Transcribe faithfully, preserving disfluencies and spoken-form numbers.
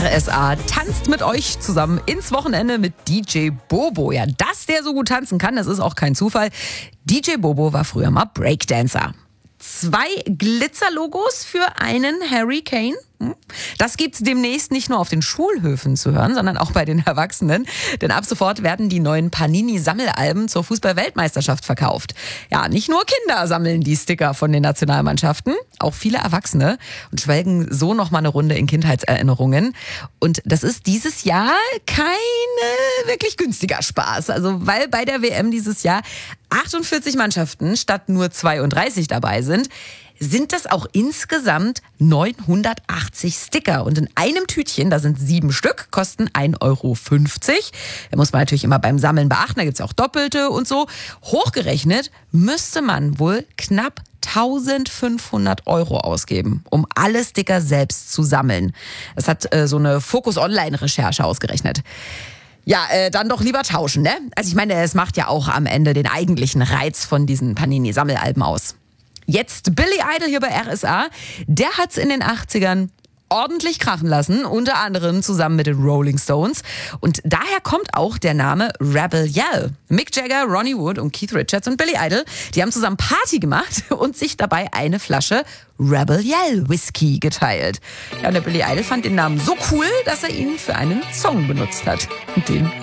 R S A tanzt mit euch zusammen ins Wochenende mit D J Bobo. Ja, dass der so gut tanzen kann, das ist auch kein Zufall. D J Bobo war früher mal Breakdancer. Zwei Glitzerlogos für einen Harry Kane. Das gibt's demnächst nicht nur auf den Schulhöfen zu hören, sondern auch bei den Erwachsenen. Denn ab sofort werden die neuen Panini-Sammelalben zur Fußball-Weltmeisterschaft verkauft. Ja, nicht nur Kinder sammeln die Sticker von den Nationalmannschaften, auch viele Erwachsene und schwelgen so noch mal eine Runde in Kindheitserinnerungen. Und das ist dieses Jahr kein äh, wirklich günstiger Spaß. Also weil bei der W M dieses Jahr achtundvierzig Mannschaften statt nur zweiunddreißig dabei sind, sind das auch insgesamt neunhundertachtzig Sticker. Und in einem Tütchen, da sind sieben Stück, kosten ein Euro fünfzig. Da muss man natürlich immer beim Sammeln beachten, da gibt's auch Doppelte und so. Hochgerechnet müsste man wohl knapp eintausendfünfhundert Euro ausgeben, um alle Sticker selbst zu sammeln. Das hat äh, so eine Focus-Online-Recherche ausgerechnet. Ja, äh, dann doch lieber tauschen, ne? Also ich meine, es macht ja auch am Ende den eigentlichen Reiz von diesen Panini-Sammelalben aus. Jetzt Billy Idol hier bei R S A. Der hat's in den achtzigern ordentlich krachen lassen, unter anderem zusammen mit den Rolling Stones. Und daher kommt auch der Name Rebel Yell. Mick Jagger, Ronnie Wood und Keith Richards und Billy Idol, die haben zusammen Party gemacht und sich dabei eine Flasche Rebel Yell Whisky geteilt. Ja, und der Billy Idol fand den Namen so cool, dass er ihn für einen Song benutzt hat. Und den